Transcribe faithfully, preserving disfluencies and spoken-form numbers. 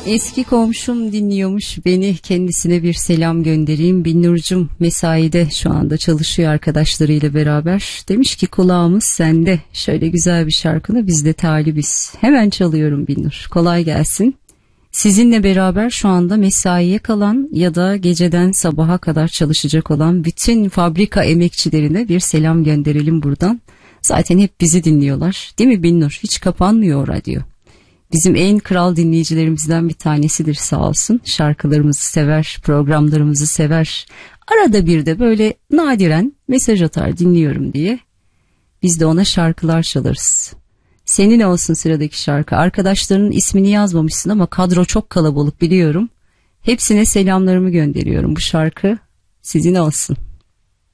Eski komşum dinliyormuş beni, kendisine bir selam göndereyim. Binnur'cum mesaide şu anda çalışıyor arkadaşlarıyla beraber. Demiş ki kulağımız sende, şöyle güzel bir şarkını biz de talibiz. Hemen çalıyorum Binnur, kolay gelsin. Sizinle beraber şu anda mesaiye kalan ya da geceden sabaha kadar çalışacak olan bütün fabrika emekçilerine bir selam gönderelim buradan. Zaten hep bizi dinliyorlar değil mi Binnur? Hiç kapanmıyor o radyo. Bizim en kral dinleyicilerimizden bir tanesidir sağ olsun. Şarkılarımızı sever, programlarımızı sever. Arada bir de böyle nadiren mesaj atar dinliyorum diye. Biz de ona şarkılar çalarız. Senin olsun sıradaki şarkı. Arkadaşlarının ismini yazmamışsın ama kadro çok kalabalık biliyorum. Hepsine selamlarımı gönderiyorum. Bu şarkı sizin olsun.